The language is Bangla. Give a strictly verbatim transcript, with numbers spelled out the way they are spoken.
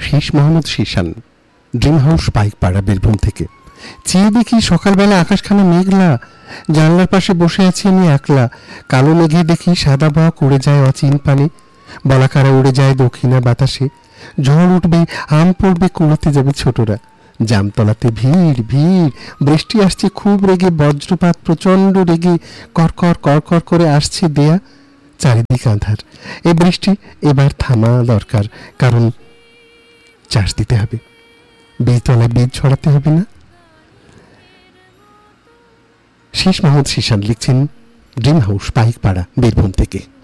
শীষ মোহাম্মদ শীষান, ড্রিম হাউস পাইকপাড়া, বীরভূম থেকে। চেয়ে দেখি সকালবেলা আকাশখানা মেঘলা, জানলার পাশে বসে আছি আমি একলা। কালো মেঘে দেখি সাদা বক উড়ে যায় অচিন পানে, বলাকারা উড়ে যায় দক্ষিণা বাতাসে। ঝড় উঠবে, আম পড়বে, কুড়োতে যাবে ছোটরা। জামতলাতে ভিড় ভিড়, বৃষ্টি আসছে খুব রেগে, বজ্রপাত প্রচণ্ড রেগে করকর করকর করে আসছে দেয়া। চারিদিক আঁধার। এ বৃষ্টি এবার থামা দরকার, কারণ চাষ দিতে হবে, বীজতলায় বীজ ছড়াতে হবে না। শীষ মোহাম্মদ শীষান লিখছেন ড্রিম হাউস পাইকপাড়া, বীরভূম থেকে।